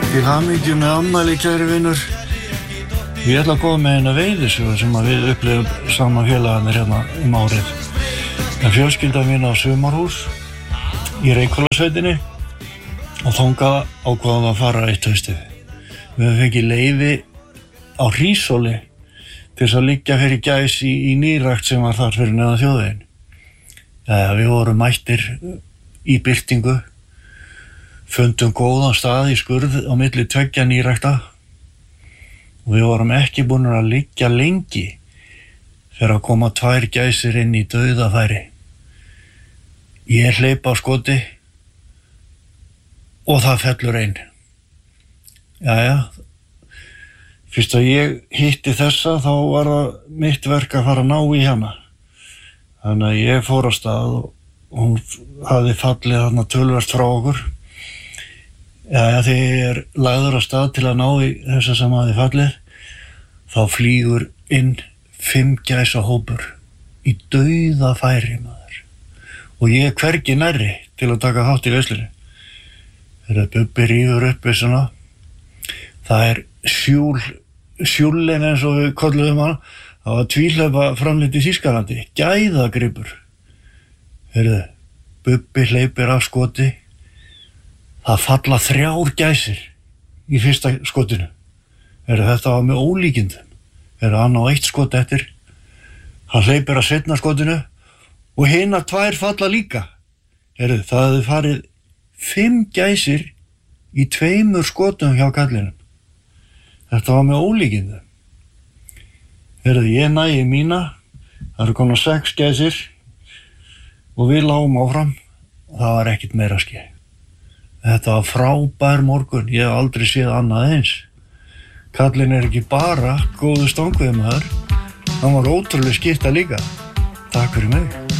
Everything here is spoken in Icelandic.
Til hamingju með afmæli, kæri vinur. Ég ætla að koma með eina veiðisögu sem við upplifum saman félagarnir hérna árið. En fjölskyldan mín á sumarhús í Reykhólasveitinni og þangað ákváðum að fara eitt haustið. Við höfum fengið leyfi á Hríshóli til þess að liggja fyrir gæs í nýrækt sem var þar fyrir neðan þjóðveginn. Við vorum mættir í birtingu, fundum góðan stað í skurð á milli tveggja nýrækta og við vorum ekki búin að liggja lengi þegar að koma 2 gæsir inn í dauðafæri. Ég hleyp á skoti og það fellur ein. Fyrst að ég hitti þessa þá var það mitt verk að fara að ná í hana. Þannig að ég fór á stað og hún hafði fallið þarna töluvert frá okkur. Þegar ég er lagður á stað til að ná í þessa sem hafði fallið, þá flýgur inn 5 gæsahópur í dauðafæri, maður. Og ég er hvergi nærri til að taka þátt í veislunni. Þegar Bubbi rífur upp svona, það er sjúllin eins og við kölluðum hana, það var tvíhlaupa framleitt í Þýskalandi, gæðagripur. Bubbi hleypir af skoti, það falla 3 gæsir í fyrsta skotinu. Þetta var með ólíkindum. Hann á 1 skot eftir, hann hleypir að seinna skotinu og hinar 2 falla líka. Það hefði farið 5 gæsir í 2 skotum hjá kallinum. Þetta var með ólíkindum. Ég nægi mína, það eru konar 6 gæsir og við lágum áfram. Það var ekkert meira að ske. Þetta var frábær morgun, ég hef aldrei séð annað eins. Kallinn er ekki bara góður stangveiðimaður, hann var ótrúlega skipta líka. Takk fyrir mig.